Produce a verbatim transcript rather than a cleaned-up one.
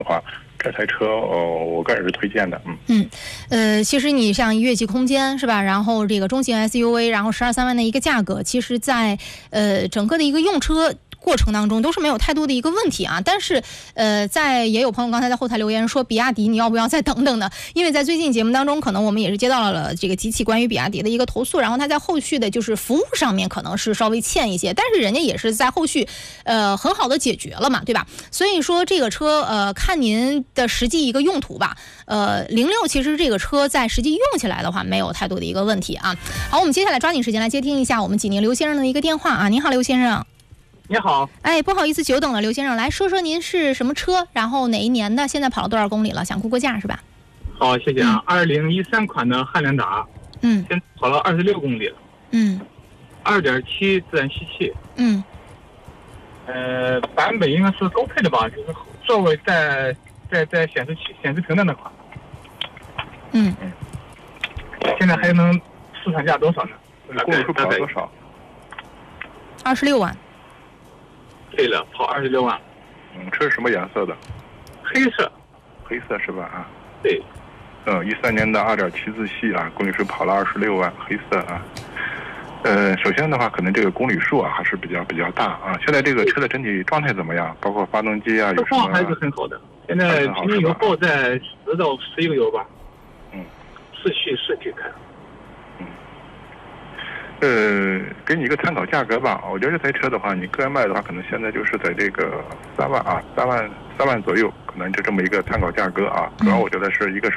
的话，这台车呃，我个人是推荐的。嗯嗯，呃，其实你像越级空间是吧？然后这个中型 S U V， 然后十二三万的一个价格，其实在呃整个的一个用车过程当中都是没有太多的一个问题啊。但是呃，在也有朋友刚才在后台留言说，比亚迪你要不要再等等呢？因为在最近节目当中，可能我们也是接到了这个几起关于比亚迪的一个投诉，然后他在后续的就是服务上面可能是稍微欠一些，但是人家也是在后续呃很好的解决了嘛，对吧？所以说这个车呃看您的实际一个用途吧。呃，零六其实这个车在实际用起来的话没有太多的一个问题啊。好，我们接下来抓紧时间来接听一下我们济宁刘先生的一个电话啊。您好，刘先生。 你好， 哎，不好意思，久等了，刘先生，来说说您是什么车，然后哪一年的，现在跑了多少公里了，想估个价是吧？ 好，谢谢啊。二零一三款的汉兰达， 嗯， 现在跑了二十六公里了， 嗯， 二点七自然吸气， 嗯， 呃，版本应该是高配的吧，就是座位在在在显示器显示屏的那款， 嗯嗯，现在还能市场价多少呢？ 公里数跑了多少？ 二十六万。 对了，跑二十六万。 嗯，车是什么颜色的？ 黑色。 黑色是吧？啊， 对。 嗯，一三年的二点七自吸啊，公里数跑了二十六万，黑色啊。呃，首先的话，可能这个公里数啊还是比较比较大啊。现在这个车的整体状态怎么样？包括发动机啊，有什么？ 还是很好的。现在平均油耗在十到十一个油吧。 嗯。 四驱四驱开。 呃，给你一个参考价格吧。我觉得这台车的话，你个人卖的话，可能现在就是在这个三万啊，三万三万左右，可能就这么一个参考价格啊。主要我觉得是一个是